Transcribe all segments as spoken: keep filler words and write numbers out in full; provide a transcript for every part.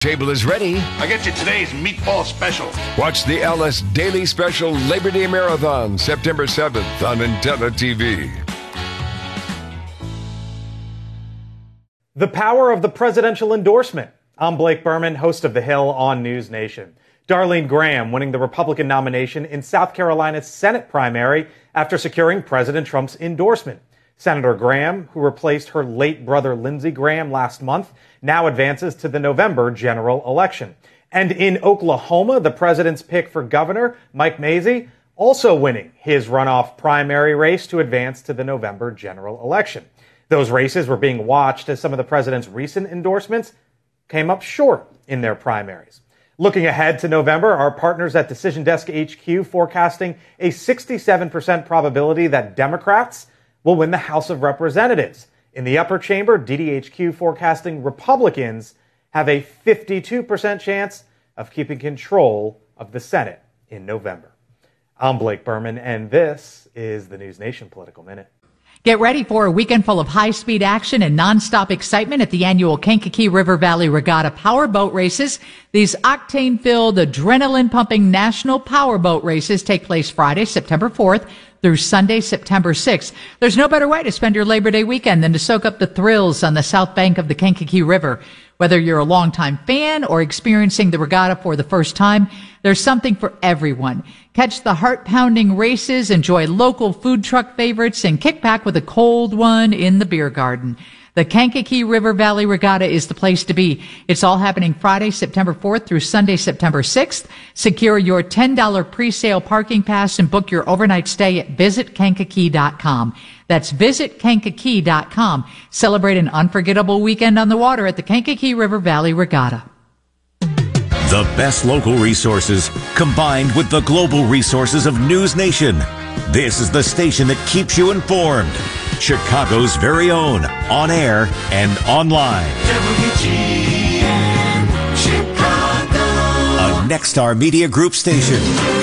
Table is ready. I get you today's meatball special. Watch the Alice Daily Special Labor Day Marathon, September seventh on Antenna T V. The power of the presidential endorsement. I'm Blake Berman, host of The Hill on News Nation. Darlene Graham winning the Republican nomination in South Carolina's Senate primary after securing President Trump's endorsement. Senator Graham, who replaced her late brother Lindsey Graham last month, now advances to the November general election. And in Oklahoma, the president's pick for governor, Mike Mazzei, also winning his runoff primary race to advance to the November general election. Those races were being watched as some of the president's recent endorsements came up short in their primaries. Looking ahead to November, our partners at Decision Desk H Q forecasting a sixty-seven percent probability that Democrats will win the House of Representatives. In the upper chamber, D D H Q forecasting Republicans have a fifty-two percent chance of keeping control of the Senate in November. I'm Blake Berman, and this is the News Nation Political Minute. Get ready for a weekend full of high-speed action and nonstop excitement at the annual Kankakee River Valley Regatta Powerboat Races. These octane-filled, adrenaline-pumping national powerboat races take place Friday, September fourth through Sunday, September sixth. There's no better way to spend your Labor Day weekend than to soak up the thrills on the south bank of the Kankakee River. Whether you're a longtime fan or experiencing the regatta for the first time, there's something for everyone. Catch the heart-pounding races, enjoy local food truck favorites, and kick back with a cold one in the beer garden. The Kankakee River Valley Regatta is the place to be. It's all happening Friday, September fourth through Sunday, September sixth. Secure your ten dollars pre-sale parking pass and book your overnight stay at visit kankakee dot com. That's visit kankakee dot com. Celebrate an unforgettable weekend on the water at the Kankakee River Valley Regatta. The best local resources combined with the global resources of News Nation. This is the station that keeps you informed. Chicago's very own, on air and online. W G N Chicago. A Nexstar Media Group station.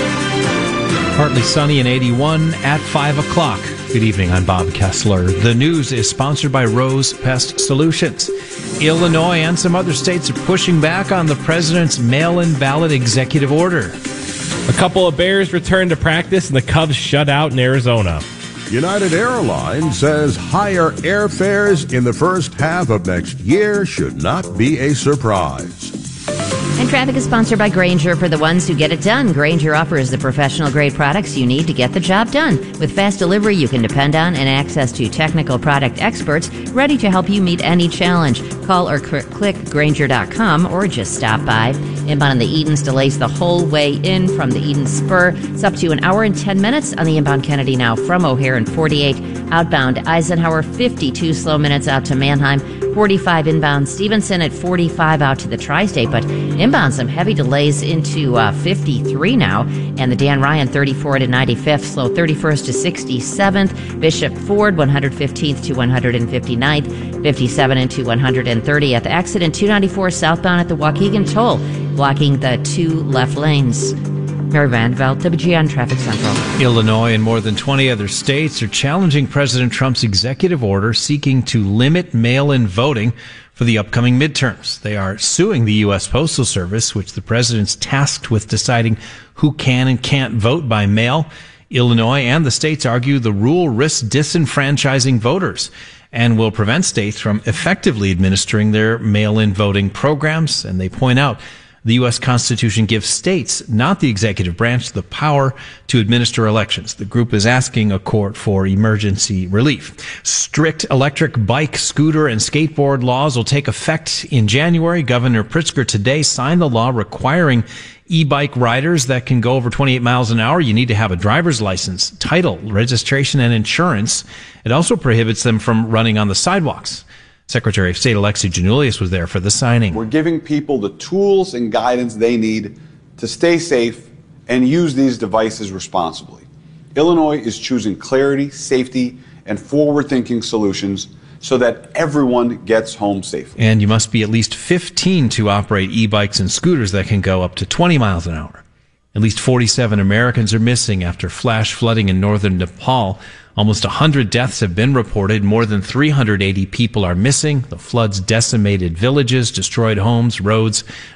Partly sunny and eighty-one at five o'clock. Good evening, I'm Bob Kessler. The news is sponsored by Rose Pest Solutions. Illinois and some other states are pushing back on the president's mail-in ballot executive order. A couple of Bears returned to practice and the Cubs shut out in Arizona. United Airlines says higher airfares in the first half of next year should not be a surprise. And traffic is sponsored by Grainger. For the ones who get it done, Grainger offers the professional-grade products you need to get the job done. With fast delivery you can depend on and access to technical product experts ready to help you meet any challenge. Call or cl- click Grainger dot com or just stop by. Inbound on the Edens delays the whole way in from the Eden Spur. It's up to an hour and ten minutes on the inbound Kennedy now from O'Hare and forty-eight. Outbound Eisenhower, fifty-two slow minutes out to Manheim. forty-five inbound Stevenson at forty-five out to the Tri-State, but inbound some heavy delays into uh, fifty-three now, and the Dan Ryan thirty-four to ninety-fifth, slow thirty-first to sixty-seventh, Bishop Ford one hundred fifteenth to one hundred fifty-ninth, fifty-seven into one hundred thirtieth, accident two ninety-four southbound at the Waukegan Toll, blocking the two left lanes. Mary Van Velt, W G N Traffic Central. Illinois and more than twenty other states are challenging President Trump's executive order seeking to limit mail-in voting for the upcoming midterms. They are suing the U S Postal Service, which the president's tasked with deciding who can and can't vote by mail. Illinois and the states argue the rule risks disenfranchising voters and will prevent states from effectively administering their mail-in voting programs. And they point out the U S Constitution gives states, not the executive branch, the power to administer elections. The group is asking a court for emergency relief. Strict electric bike, scooter, and skateboard laws will take effect in January. Governor Pritzker today signed the law requiring e-bike riders that can go over twenty-eight miles an hour. You need to have a driver's license, title, registration, and insurance. It also prohibits them from running on the sidewalks. Secretary of State Alexi Giannoulias was there for the signing. We're giving people the tools and guidance they need to stay safe and use these devices responsibly. Illinois is choosing clarity, safety, and forward-thinking solutions so that everyone gets home safely. And you must be at least fifteen to operate e-bikes and scooters that can go up to twenty miles an hour. At least forty-seven Americans are missing after flash flooding in northern Nepal. Almost one hundred deaths have been reported. More than three hundred eighty people are missing. The floods decimated villages, destroyed homes, roads,